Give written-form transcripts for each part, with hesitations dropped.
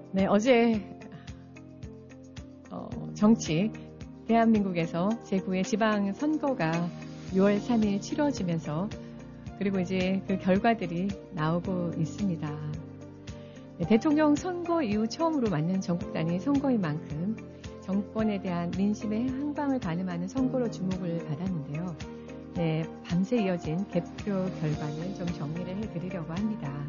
네, 어제 정치 대한민국에서 제9회 지방선거가 6월 3일 치러지면서 그리고 이제 그 결과들이 나오고 있습니다. 네, 대통령 선거 이후 처음으로 맞는 전국 단위 선거인 만큼 정권에 대한 민심의 향방을 가늠하는 선거로 주목을 받았는데요. 네, 밤새 이어진 개표 결과를 좀 정리를 해드리려고 합니다.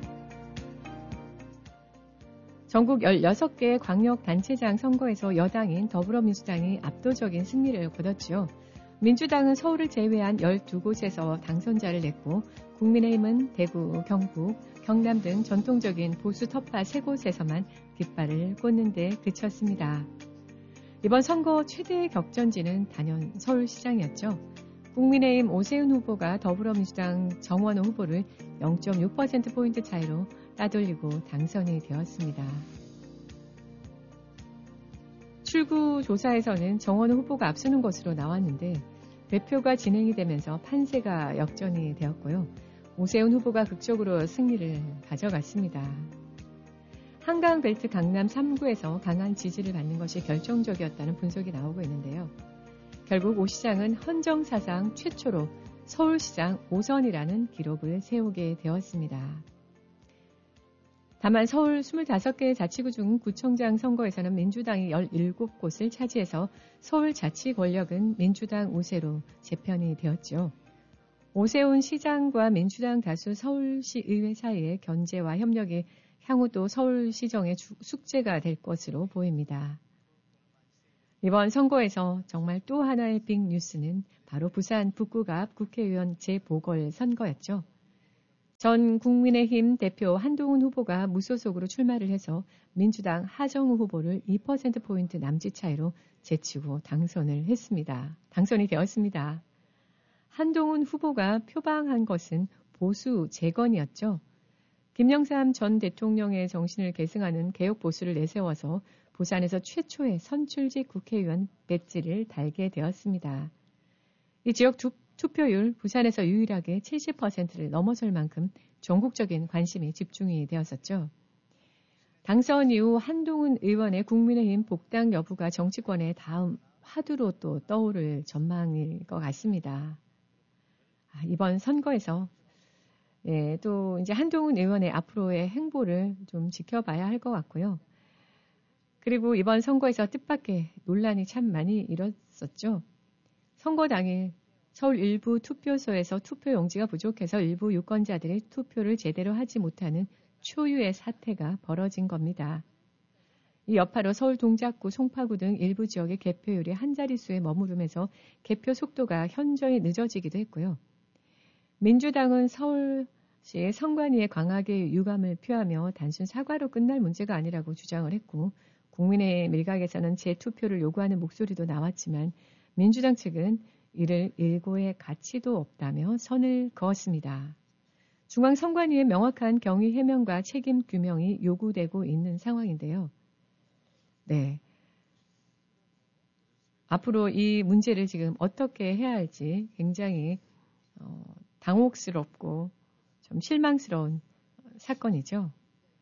전국 16개 광역단체장 선거에서 여당인 더불어민주당이 압도적인 승리를 거뒀죠. 민주당은 서울을 제외한 12곳에서 당선자를 냈고 국민의힘은 대구, 경북, 경남 등 전통적인 보수 터파 3곳에서만 깃발을 꽂는 데 그쳤습니다. 이번 선거 최대의 격전지는 단연 서울시장이었죠. 국민의힘 오세훈 후보가 더불어민주당 정원호 후보를 0.6%포인트 차이로 따돌리고 당선이 되었습니다. 출구 조사에서는 정원호 후보가 앞서는 것으로 나왔는데 대표가 진행이 되면서 판세가 역전이 되었고요. 오세훈 후보가 극적으로 승리를 가져갔습니다. 한강벨트 강남 3구에서 강한 지지를 받는 것이 결정적이었다는 분석이 나오고 있는데요. 결국 오 시장은 헌정사상 최초로 서울시장 5선이라는 기록을 세우게 되었습니다. 다만 서울 25개 자치구 중 구청장 선거에서는 민주당이 17곳을 차지해서 서울 자치 권력은 민주당 우세로 재편이 되었죠. 오세훈 시장과 민주당 다수 서울시의회 사이의 견제와 협력이 향후도 서울시정의 숙제가 될 것으로 보입니다. 이번 선거에서 정말 또 하나의 빅뉴스는 바로 부산 북구가 앞 국회의원 재보궐선거였죠. 전 국민의힘 대표 한동훈 후보가 무소속으로 출마를 해서 민주당 하정우 후보를 2%포인트 남짓 차이로 제치고 당선이 되었습니다. 한동훈 후보가 표방한 것은 보수 재건이었죠. 김영삼 전 대통령의 정신을 계승하는 개혁 보수를 내세워서 부산에서 최초의 선출직 국회의원 배지를 달게 되었습니다. 이 지역 투표율 부산에서 유일하게 70%를 넘어설 만큼 전국적인 관심이 집중이 되었었죠. 당선 이후 한동훈 의원의 국민의힘 복당 여부가 정치권의 다음 화두로 또 떠오를 전망일 것 같습니다. 이번 선거에서 또 이제 한동훈 의원의 앞으로의 행보를 좀 지켜봐야 할 것 같고요. 그리고 이번 선거에서 뜻밖의 논란이 참 많이 일었었죠. 선거 당일 서울 일부 투표소에서 투표 용지가 부족해서 일부 유권자들이 투표를 제대로 하지 못하는 초유의 사태가 벌어진 겁니다. 이 여파로 서울 동작구, 송파구 등 일부 지역의 개표율이 한 자릿수에 머무르면서 개표 속도가 현저히 늦어지기도 했고요. 민주당은 서울시 선관위에 강하게 유감을 표하며 단순 사과로 끝날 문제가 아니라고 주장을 했고 국민의힘 일각에서는 재투표를 요구하는 목소리도 나왔지만 민주당 측은 이를 일고의 가치도 없다며 선을 그었습니다. 중앙선관위의 명확한 경위 해명과 책임 규명이 요구되고 있는 상황인데요. 네. 앞으로 이 문제를 지금 어떻게 해야 할지 굉장히 당혹스럽고 좀 실망스러운 사건이죠.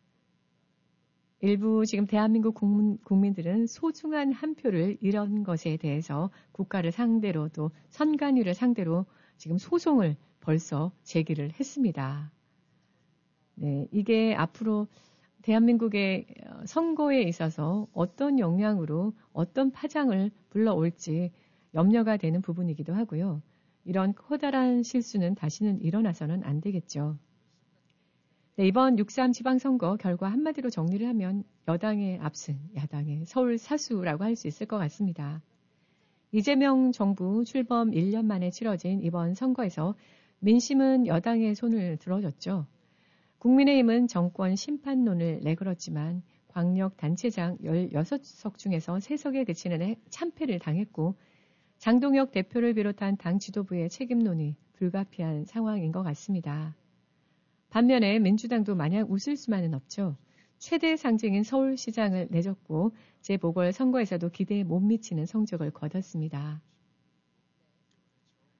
일부 지금 대한민국 국민들은 소중한 한 표를 잃은 것에 대해서 국가를 상대로 또 선관위를 상대로 지금 소송을 벌써 제기를 했습니다. 네, 이게 앞으로 대한민국의 선거에 있어서 어떤 영향으로 어떤 파장을 불러올지 염려가 되는 부분이기도 하고요. 이런 커다란 실수는 다시는 일어나서는 안 되겠죠. 네, 이번 6.3 지방선거 결과 한마디로 정리를 하면 여당의 압승, 야당의 서울 사수라고 할 수 있을 것 같습니다. 이재명 정부 출범 1년 만에 치러진 이번 선거에서 민심은 여당의 손을 들어줬죠. 국민의힘은 정권 심판론을 내걸었지만 광역단체장 16석 중에서 3석에 그치는 참패를 당했고 장동혁 대표를 비롯한 당 지도부의 책임론이 불가피한 상황인 것 같습니다. 반면에 민주당도 마냥 웃을 수만은 없죠. 최대 상징인 서울시장을 내줬고 재보궐선거에서도 기대에 못 미치는 성적을 거뒀습니다.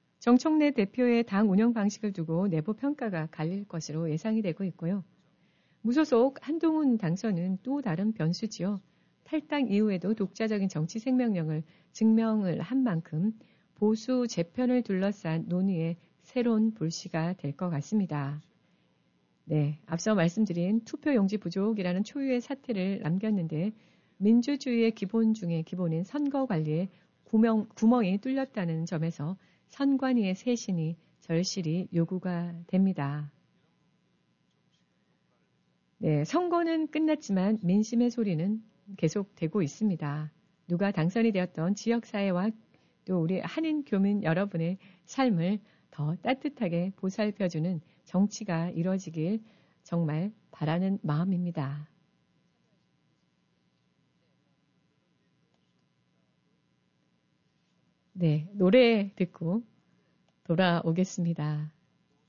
정청래 대표의 당 운영 방식을 두고 내부 평가가 갈릴 것으로 예상이 되고 있고요. 무소속 한동훈 당선은 또 다른 변수지요. 탈당 이후에도 독자적인 정치 생명력을 증명을 한 만큼 보수 재편을 둘러싼 논의의 새로운 불씨가 될 것 같습니다. 네, 앞서 말씀드린 투표용지 부족이라는 초유의 사태를 남겼는데 민주주의의 기본 중에 기본인 선거 관리에 구멍이 뚫렸다는 점에서 선관위의 쇄신이 절실히 요구가 됩니다. 네, 선거는 끝났지만 민심의 소리는 계속되고 있습니다. 누가 당선이 되었던 지역사회와 또 우리 한인 교민 여러분의 삶을 더 따뜻하게 보살펴주는 정치가 이루어지길 정말 바라는 마음입니다. 네, 노래 듣고 돌아오겠습니다.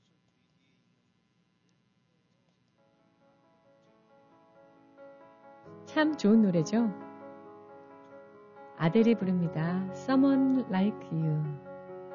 참 좋은 노래죠? 아델이 부릅니다. Someone Like You.